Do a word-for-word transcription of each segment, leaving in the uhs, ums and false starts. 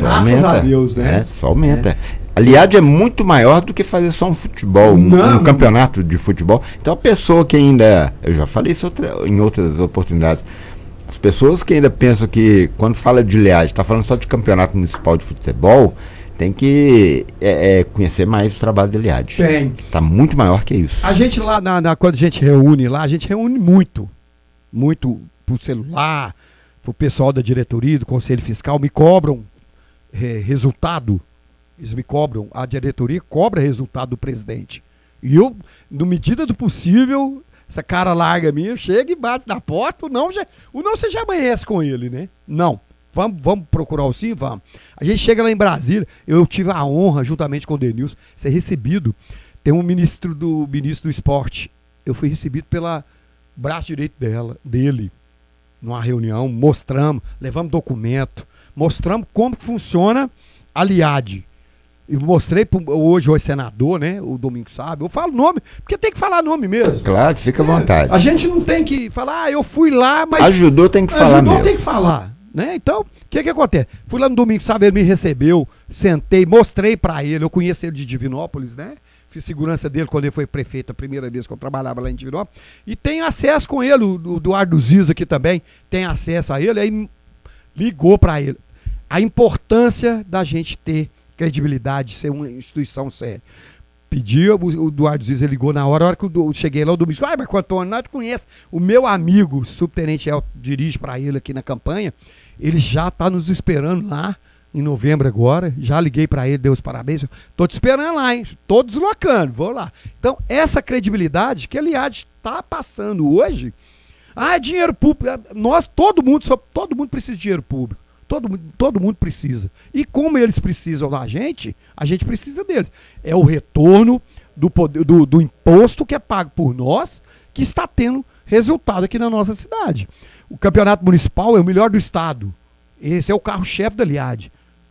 Graças aumenta. a Deus, né? É, só aumenta. É. A Liad é muito maior do que fazer só um futebol, um, um campeonato de futebol. Então a pessoa que ainda, eu já falei isso outra, em outras oportunidades, as pessoas que ainda pensam que quando fala de Liad está falando só de campeonato municipal de futebol, tem que é, é, conhecer mais o trabalho da Liad. Tem. Está muito maior que isso. A gente lá, na, na, quando a gente reúne lá, a gente reúne muito, muito por celular, pro pessoal da diretoria, do Conselho Fiscal, me cobram é, resultado. Eles me cobram, a diretoria cobra resultado do presidente. E eu, na medida do possível, essa cara larga minha, chega e bate na porta, o não, já, o não você já amanhece com ele, né? Não. Vamos, vamos procurar o sim? Vamos. A gente chega lá em Brasília, eu tive a honra, juntamente com o Denilson, ser recebido. Tem um ministro do, ministro do esporte. Eu fui recebido pela braço direito dela, dele, numa reunião, mostramos, levamos documento, mostramos como funciona a Liad. E mostrei pro, hoje o senador, né? O Domingos sabe. Eu falo nome, porque tem que falar nome mesmo. Claro, fica à vontade. É, a gente não tem que falar, ah, eu fui lá, mas. Ajudou, tem que falar Ajudou, mesmo. tem que falar. Né? Então, o que que acontece? Fui lá no Domingos sabe, ele me recebeu, sentei, mostrei pra ele. Eu conheci ele de Divinópolis, né? Fiz segurança dele quando ele foi prefeito, a primeira vez que eu trabalhava lá em Divinópolis. E tenho acesso com ele, o, o Eduardo Ziz aqui também, tem acesso a ele. Aí ligou pra ele. A importância da gente ter credibilidade, ser uma instituição séria. Pediu, o Eduardo Ziz ligou na hora, a hora que eu cheguei lá, o Domingos, ah, Marco Antônio, nós te conhece. O meu amigo, subtenente Elton, dirige para ele aqui na campanha, ele já está nos esperando lá, em novembro agora, já liguei para ele, dei os parabéns, estou te esperando lá, hein, estou deslocando, vou lá. Então, essa credibilidade que a Liad está passando hoje, ah, é dinheiro público, nós, todo mundo, só, todo mundo precisa de dinheiro público. Todo, todo mundo precisa. E como eles precisam da gente, a gente precisa deles. É o retorno do, poder, do, do imposto que é pago por nós, que está tendo resultado aqui na nossa cidade. O campeonato municipal é o melhor do estado. Esse é o carro-chefe da Liad.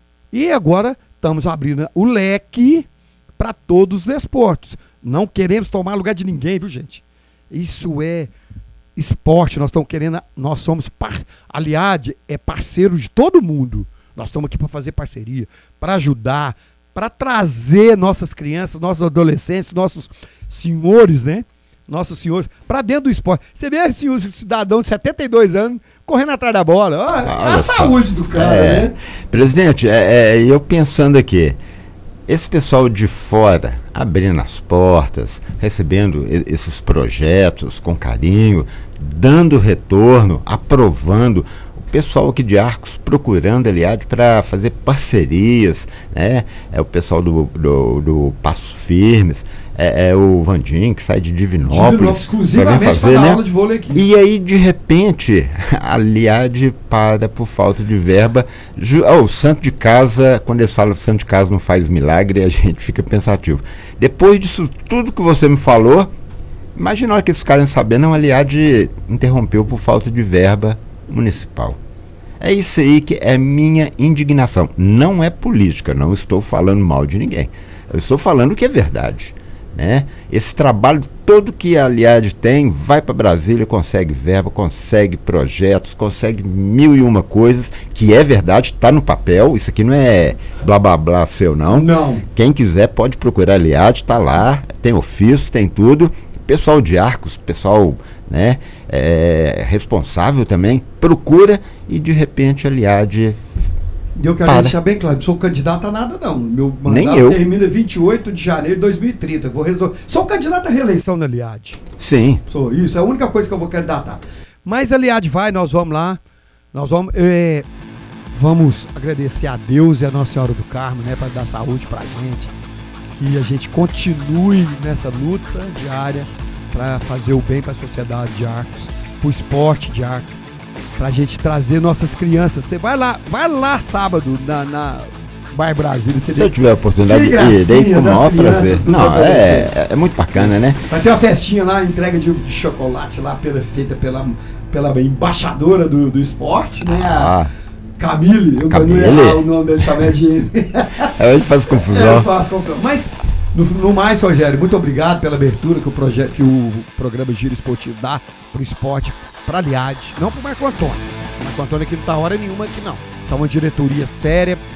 E agora estamos abrindo o leque para todos os desportos. Não queremos tomar lugar de ninguém, viu, gente? Isso é esporte, nós estamos querendo, nós somos, par, a Liad é parceiro de todo mundo, nós estamos aqui para fazer parceria, para ajudar, para trazer nossas crianças, nossos adolescentes, nossos senhores, né, nossos senhores, para dentro do esporte. Você vê esse cidadão de setenta e dois anos correndo atrás da bola, ó, ah, a saúde do cara, é, né? Presidente, é, é, eu pensando aqui, esse pessoal de fora, abrindo as portas, recebendo esses projetos com carinho, dando retorno, aprovando, o pessoal aqui de Arcos procurando a Liad para fazer parcerias, né? É o pessoal do, do, do Passos Firmes, é, é o Vandim, que sai de Divinópolis, Divinópolis exclusivamente para fazer, dar né? aula de vôlei aqui. E aí, de repente, a Liad para por falta de verba. O oh, santo de casa, quando eles falam santo de casa não faz milagre, a gente fica pensativo. Depois disso tudo que você me falou, imagina a hora que esses caras sabendo, a Liad interrompeu por falta de verba municipal. É isso aí que é minha indignação. Não é política, não estou falando mal de ninguém. Eu estou falando o que é verdade. Né? Esse trabalho todo que a Liad tem, vai para Brasília, consegue verba, consegue projetos, consegue mil e uma coisas, que é verdade, está no papel. Isso aqui não é blá blá blá seu, não. Não. Quem quiser pode procurar a Liad, está lá, tem ofício, tem tudo. Pessoal de Arcos, pessoal, né, é, responsável também, procura e de repente a Liad. Eu quero deixar bem claro, não sou candidato a nada não. Meu mandato Nem eu. termina vinte e oito de janeiro de dois mil e trinta. Vou resolver. Sou candidato à reeleição na Liad. Sim. Sou isso, é a única coisa que eu vou candidatar. Mas a Liad vai, nós vamos lá. Nós vamos, é, vamos agradecer a Deus e a Nossa Senhora do Carmo, né, para dar saúde pra gente. Que a gente continue nessa luta diária para fazer o bem para a sociedade de Arcos, para o esporte de Arcos, pra gente trazer nossas crianças. Você vai lá, vai lá sábado na, na Bairro Brasília. Se eu tiver a oportunidade de ir, daí com o maior prazer. Não, é, é muito bacana, né? Vai ter uma festinha lá, entrega de, de chocolate lá, pela, feita pela, pela embaixadora do, do esporte, né? Ah. A Camille, eu Camille. não ia errar o nome dele, chamei de Aí ele faz confusão. É, faz confusão. Mas, no, no mais, Rogério, muito obrigado pela abertura que o, projeto, que o programa Giro Esportivo dá pro esporte, pra Liad, não pro Marco Antônio. O Marco Antônio aqui não tá hora nenhuma aqui não. Tá uma diretoria séria,